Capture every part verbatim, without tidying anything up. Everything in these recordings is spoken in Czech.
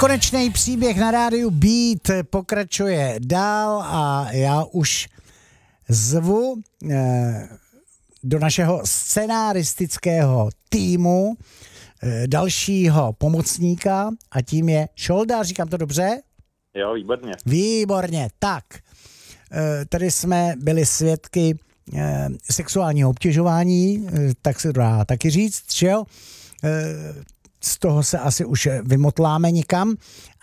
Nekonečný příběh na rádiu Beat pokračuje dál a já už zvu eh, do našeho scenaristického týmu eh, dalšího pomocníka a tím je Šolda, říkám to dobře? Jo, výborně. Výborně, tak. Eh, tady jsme byli svědky eh, sexuálního obtěžování, eh, tak se dá taky říct, že jo? Eh, Z toho se asi už vymotláme nikam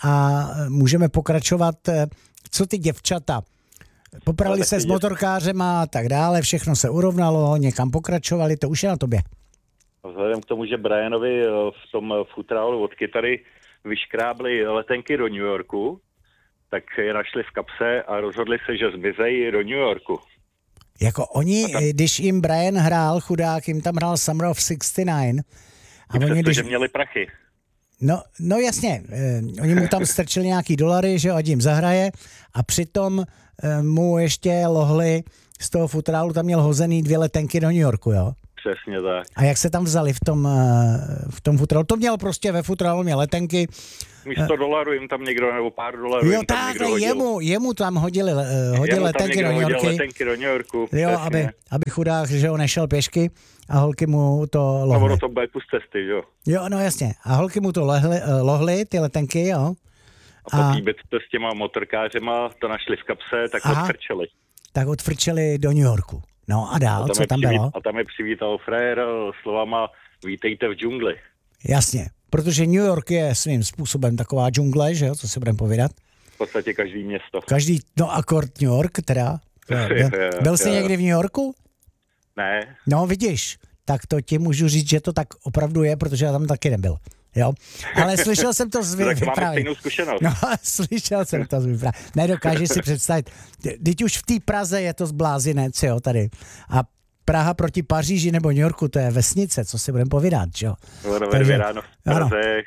a můžeme pokračovat. Co ty děvčata? Poprali se s motorkářema a tak dále, všechno se urovnalo, někam pokračovali, to už je na tobě. Vzhledem k tomu, že Brianovi v tom futrálu od kytary vyškrábli letenky do New Yorku, tak je našli v kapse a rozhodli se, že zmizejí do New Yorku. Jako oni, tam... když jim Brian hrál, chudák, jim tam hrál Summer of šedesát devět, a oni, přesto, když... že měli prachy. No, no jasně, eh, oni mu tam strčili nějaký dolary, že ať jim zahraje a přitom eh, mu ještě lohli z toho futrálu, tam měl hozený dvě letenky do New Yorku, jo? Přesně tak. A jak se tam vzali v tom, eh, v tom futrálu? To měl prostě ve futrálu, měl letenky. Místo dolarů jim tam někdo, nebo pár dolarů jo, jim tam tak, někdo hodil. Jemu, jemu tam hodili, eh, hodili jemu letenky do New Yorku. letenky do New Yorku. Jo, aby, aby chudák, že on nešel pěšky a holky mu to lohly. No, ono to bude kus cesty, jo. Jo, no jasně. A holky mu to lohly, lohly ty letenky, jo. A po té bitce s těma motorkářema to našli v kapse, tak Aha. odfrčeli. Tak odfrčeli do New Yorku. No a dál, a tam co tam přivít, bylo? A tam je přivítal frér slovama vítejte v džungli. Jasně, protože New York je svým způsobem taková džungle, že jo, co si budeme povídat? V podstatě každý město. Každý, no akord New York teda. Byl, byl jsi někdy v New Yorku? Ne. No vidíš, tak to ti můžu říct, že to tak opravdu je, protože já tam taky nebyl. Jo, ale slyšel jsem to z vyprávění. Tak máme stejnou zkušenost. No, slyšel jsem to z vyprávění. Nedokážeš si představit. Teď už v té Praze je to zblázinec, jo, tady. A Praha proti Paříži nebo New Yorku, to je vesnice, co si budeme povídat, jo. No, ve dvě ráno v Praze.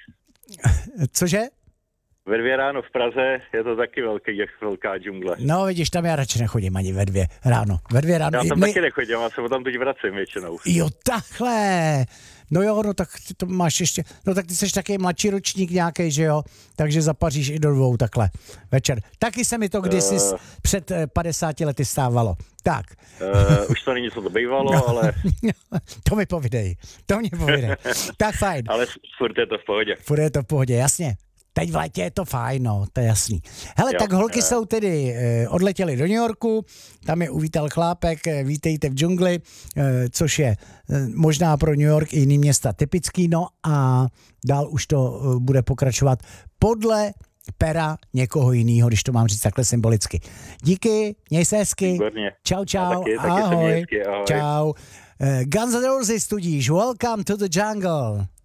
Cože? Ve dvě ráno v Praze je to taky velký, velká džungle. No vidíš, tam já radši nechodím ani ve dvě ráno. Ve dvě ráno. Já tam My... taky nechodím, já se tam teď vracím většinou. Jo, takhle. No jo, no tak ty to máš ještě, no tak ty jsi taky mladší ročník nějaký, že jo, takže zapaříš i do dvou takhle večer. Taky se mi to kdysi uh, před padesáti lety stávalo. Tak. Uh, už to není, co to bývalo, no, ale... To mi povídej, to mě povídej. Tak fajn. Ale furt je to v pohodě. Furt je to v pohodě, jasně. Teď v létě je to fajn, no, to je jasný. Hele, jo, tak holky jo. jsou tedy eh, odletěly do New Yorku, tam je uvítal chlápek, eh, vítejte v džungli, eh, což je eh, možná pro New York i jiný města typický, no a dál už to eh, bude pokračovat podle pera někoho jiného, když to mám říct takhle symbolicky. Díky, měj se hezky. Výborně. Čau, čau, taky, ahoj. taky hezky, ahoj. Čau. Uh, Guns N' Roses tudíž, welcome to the jungle.